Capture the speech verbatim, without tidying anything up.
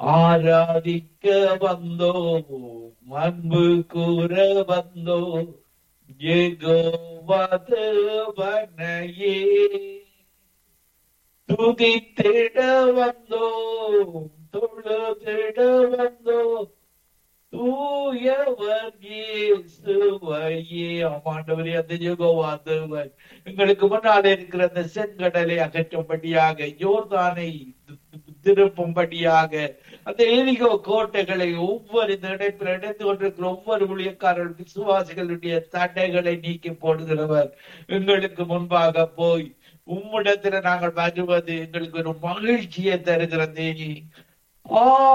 ஆராதிக்க வந்தோம், அன்பு கூற வந்தோம், யெகோவா தேவனையே துதித்திட வந்தோம், தொழுதிட வந்தோம், தூயவர் இயேசுவையே. ஆமாண்டவரே, அந்த யெகோவா தேவன் எங்களுக்கு முன்னாலே இருக்கிற அந்த செங்கடலை அகற்றும்படியாக, யோர்தானை திருப்பும்படியாக, அந்த எரிகோ கோட்டைகளை ஒவ்வொரு இந்த இடத்தில் இணைந்து கொண்டிருக்கிற ஒவ்வொரு ஊழியக்காரர்கள் விசுவாசிகளுடைய தடைகளை நீக்கி போடுகிறவர் எங்களுக்கு முன்பாக போய் உம்மிடத்துல நாங்கள் வருவது எங்களுக்கு ஒரு மகிழ்ச்சியை தருகிறது. ஆ